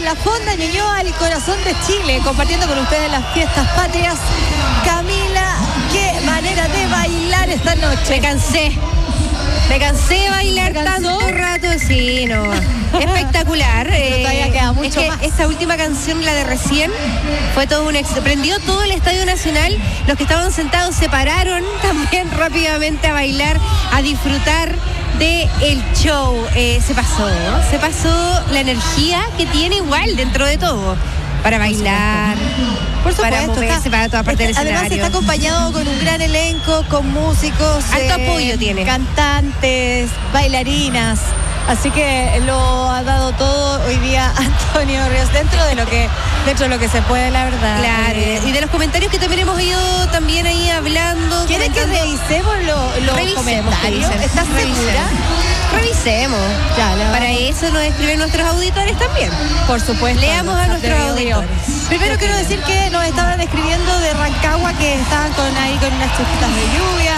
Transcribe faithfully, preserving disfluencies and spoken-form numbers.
la Fonda Ñuñoa, el corazón de Chile, compartiendo con ustedes las fiestas patrias. Camila, qué manera de bailar esta noche. Me cansé. Me cansé de bailar tanto rato, sí, no. Espectacular. Pero todavía queda mucho es que más. esta última canción, la de recién, fue todo un éxito. Prendió todo el Estadio Nacional. Los que estaban sentados se pararon también rápidamente a bailar, a disfrutar de el show. Eh, se pasó, se pasó la energía que tiene igual dentro de todo. Para bailar, por supuesto, para moverse está, para todas partes del además escenario. está acompañado con un gran elenco, con músicos, alto eh, apoyo tiene, cantantes, bailarinas. Así que lo ha dado todo hoy día Antonio Ríos, dentro de lo que dentro de lo que se puede, la verdad. Claro, eh, y de los comentarios que también hemos ido también ahí hablando. ¿Quieren que revisemos los lo comentarios? ¿Estás segura? Revisemos. Ya, para eso nos escriben nuestros auditores también. Por supuesto. Leamos a nuestros auditores. Primero quiero decir que nos estaban escribiendo de Rancagua, que estaban con ahí con unas chupitas de lluvia.